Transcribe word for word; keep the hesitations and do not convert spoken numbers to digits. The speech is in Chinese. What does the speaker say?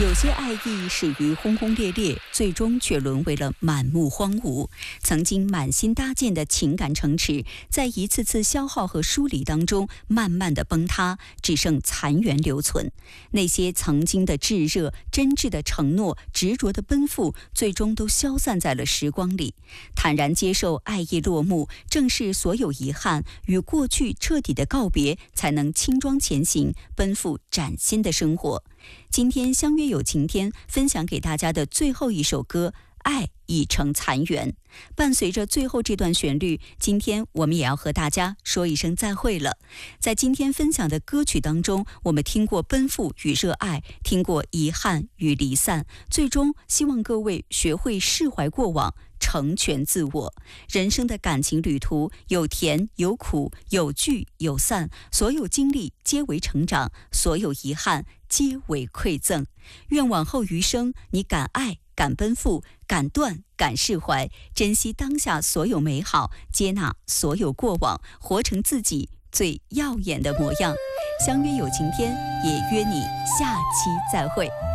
有些爱意始于轰轰烈烈，最终却沦为了满目荒芜。曾经满心搭建的情感城池，在一次次消耗和疏离当中，慢慢的崩塌，只剩残垣留存。那些曾经的炙热、真挚的承诺、执着的奔赴，最终都消散在了时光里。坦然接受爱意落幕，正是所有遗憾与过去彻底的告别，才能轻装前行，奔赴崭新的生活。今天相约有晴天分享给大家的最后一首歌《爱已成残垣》，伴随着最后这段旋律，今天我们也要和大家说一声再会了。在今天分享的歌曲当中，我们听过奔赴与热爱，听过遗憾与离散，最终希望各位学会释怀过往，成全自我。人生的感情旅途有甜有苦，有聚有散，所有经历皆为成长，所有遗憾皆为馈赠。愿往后余生，你敢爱敢奔赴，敢断敢释怀，珍惜当下所有美好，接纳所有过往，活成自己最耀眼的模样。相约有晴天，也约你下期再会。